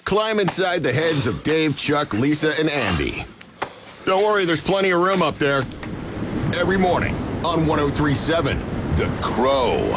Climb inside the heads of Dave, Chuck, Lisa, and Andy. Don't worry, there's plenty of room up there. Every morning on 103.7 The Crow.